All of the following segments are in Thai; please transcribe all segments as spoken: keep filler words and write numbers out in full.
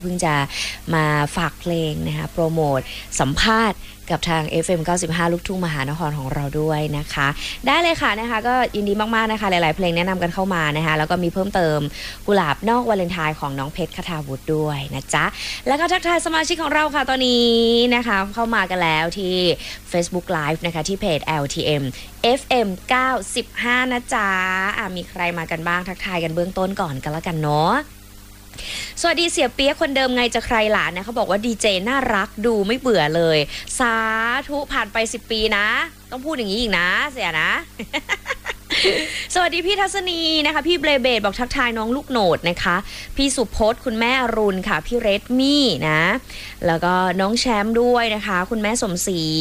เพิ่งจะมาฝากเพลงนะคะโปรโมทสัมภาษณ์กับทาง เอฟ เอ็ม เก้าสิบห้า ลูกทุ่งมหานครของเราด้วยนะคะได้เลยค่ะนะคะก็ยินดีมากๆนะคะหลายๆเพลงแนะนำกันเข้ามานะคะแล้วก็มีเพิ่มเติมกุหลาบนอกวาเลนไทน์ของน้องเพชรคทาวุฒิด้วยนะจ๊ะแล้วก็ทักทายสมาชิกของเราค่ะตอนนี้นะคะเข้ามากันแล้วที่ Facebook Live นะคะที่เพจ แอล ที เอ็ม เอฟ เอ็ม เก้าสิบห้า นะจ๊ะอ่ะมีใครมากันบ้างทักทายกันเบื้องต้นก่อนกันแล้วกันเนาะสวัสดีเสียเปี๊ยกคนเดิมไงจะใครหลานนะเขาบอกว่าดีเจน่ารักดูไม่เบื่อเลยสาธุผ่านไปสิบปีนะต้องพูดอย่างนี้อีกนะเสียนะ สวัสดีพี่ทัศนีนะคะพี่เบลเบดบอกทักทายน้องลูกโหนดนะคะพี่สุพจน์คุณแม่อรุณค่ะพี่เรดมี่นะแล้วก็น้องแชมป์ด้วยนะคะคุณแม่สมศรี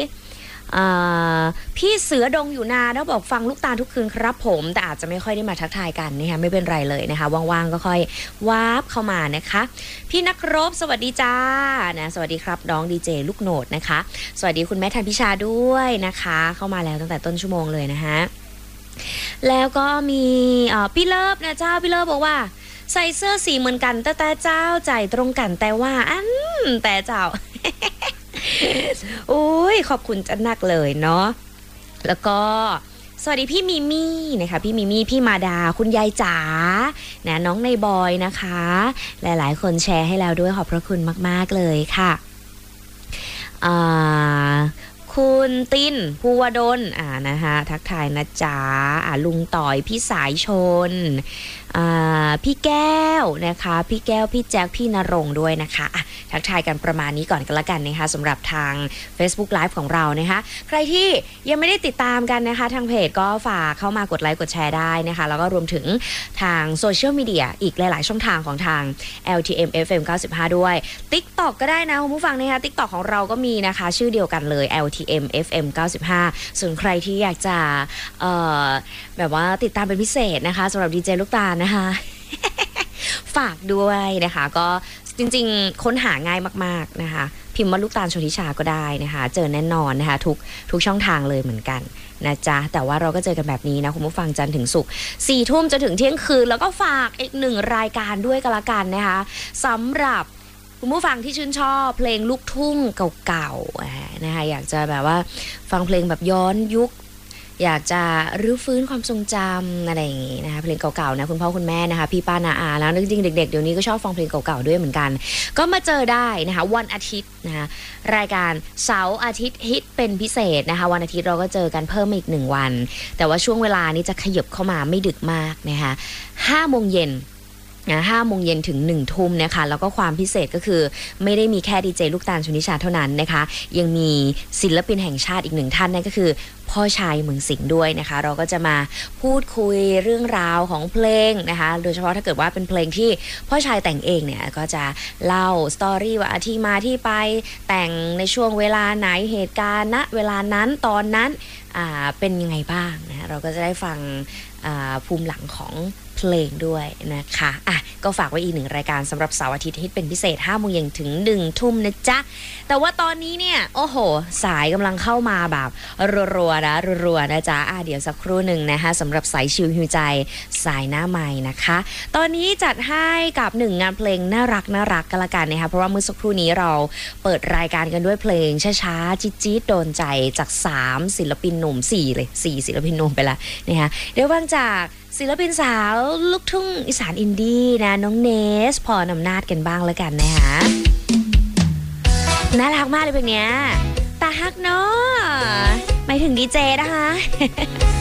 พี่เสือดงอยู่นาแล้วบอกฟังลูกตาลทุกคืนครับผมแต่อาจจะไม่ค่อยได้มาทักทายกันนะคะไม่เป็นไรเลยนะคะว่างๆก็ค่อยวาร์ปเข้ามานะคะพี่นักรบสวัสดีจ้านะสวัสดีครับน้องดีเจลูกโหนดนะคะสวัสดีคุณแม่ทันพิชาด้วยนะคะเข้ามาแล้วตั้งแต่ต้นชั่วโมงเลยนะคะแล้วก็มีพี่เลิฟนะเจ้าพี่เลิฟบอกว่าใส่เสื้อสีเหมือนกันแต่แต่เจ้าใจตรงกันแต่ว่าอันแต่เจ้า โอ้ยขอบคุณจัดนักเลยเนาะแล้วก็สวัสดีพี่มิมี่นะคะพี่มิมี่พี่มาดาคุณยายจ๋านะน้องในบอยนะคะหลายๆคนแชร์ให้แล้วด้วยขอบพระคุณมากๆเลยค่ะอ่าคุณตินภูวดลอ่านะคะทักทายนะจ๊ะอ่าลุงต่อยพี่สายชนอ่าพี่แก้วนะคะพี่แก้วพี่แจ็คพี่นรงค์ด้วยนะคะอ่ะทักทายกันประมาณนี้ก่อนกันละกันนะคะสำหรับทาง Facebook Live ของเรานะคะใครที่ยังไม่ได้ติดตามกันนะคะทางเพจก็ฝากเข้ามากดไลค์กดแชร์ได้นะคะแล้วก็รวมถึงทางโซเชียลมีเดียอีกหลายๆช่องทางของทาง แอล ที เอ็ม เอฟ เอ็ม เก้าสิบห้า ด้วย TikTok ก็ได้นะคุณผู้ฟังนะคะ TikTok ของเราก็มีนะคะชื่อเดียวกันเลย แอล ที เอ็ม เอฟ เอ็ม เก้าสิบห้า ส่วนใครที่อยากจะเอ่อแบบว่าติดตามเป็นพิเศษนะคะสำหรับดีเจลูกตาลนะคะ ฝากด้วยนะคะก็จริงๆค้นหาง่ายมากๆนะคะพิมพ์ว่าลูกตาลชนทิชาก็ได้นะคะเจอแน่นอนนะคะทุกทุกช่องทางเลยเหมือนกันนะจ๊ะแต่ว่าเราก็เจอกันแบบนี้นะคุณผู้ฟังจันทร์ถึงศุกร์สี่ทุ่มจนถึงเที่ยงคืนแล้วก็ฝากอีกหนึ่งรายการด้วยกันละกันนะคะสำหรับคุณผู้ฟังที่ชื่นชอบเพลงลูกทุ่งเก่าๆนะคะอยากจะแบบว่าฟังเพลงแบบย้อนยุคอยากจะรื้อฟื้นความทรงจำอะไรอย่างงี้นะคะเพลงเก่าๆนะคุณพ่อคุณแม่นะคะพี่ป้านาอาแล้วจริงๆเด็กๆเดี๋ยวนี้ก็ชอบฟังเพลงเก่าๆด้วยเหมือนกันก็มาเจอได้นะคะวันอาทิตย์นะคะรายการเสาร์อาทิตย์ฮิตเป็นพิเศษนะคะวันอาทิตย์เราก็เจอกันเพิ่มอีกหนึ่งวันแต่ว่าช่วงเวลานี้จะขยับเข้ามาไม่ดึกมากนะคะห้าโมงเย็นนะห้าโมงเย็นถึงหนึ่งทุ่มนะคะแล้วก็ความพิเศษก็คือไม่ได้มีแค่ดีเจลูกตาลชนทิชาเท่านั้นนะคะยังมีศิลปินแห่งชาติอีกหนึ่งท่านนั่นก็คือพ่อชายเมืองสิงห์ด้วยนะคะเราก็จะมาพูดคุยเรื่องราวของเพลงนะคะโดยเฉพาะถ้าเกิดว่าเป็นเพลงที่พ่อชายแต่งเองเนี่ยก็จะเล่าสตอรี่ว่าที่มาที่ไปแต่งในช่วงเวลาไหนเหตุการณ์ณเวลานั้นตอนนั้นอ่าเป็นยังไงบ้างนะเราก็จะได้ฟังอ่าภูมิหลังของเพลงด้วยนะคะอ่ะก็ฝากไว้อีกหนึ่งรายการสำหรับเสาร์อาทิตย์ฮิตเป็นพิเศษห้าโมงเย็นถึงหนึ่งทุ่มนะจ๊ะแต่ว่าตอนนี้เนี่ยโอ้โหสายกำลังเข้ามาแบบรัวๆนะรัวๆนะจ๊ะอ่ะเดี๋ยวสักครู่หนึ่งนะคะสำหรับสายชิลฮิวใจสายหน้าใหม่นะคะตอนนี้จัดให้กับหนึ่งงานเพลงน่ารักน่ารักกันละกันนะคะเพราะว่าเมื่อสักครู่นี้เราเปิดรายการกันด้วยเพลงช้าๆจี๊ดๆโดนใจจากสามศิลปินหนุ่มสี่เลยสี่ศิลปินหนุ่มไปละนะคะเดี๋ยวฟังจากศิลปินสาวลูกทุ่งอีสานอินดี้นะน้องเนสพรอำนาจกันบ้างแล้วกันนะคะน่ารักมากเลยเพลงเนี้ยตาฮักเนาะหมายถึงดีเจนะคะ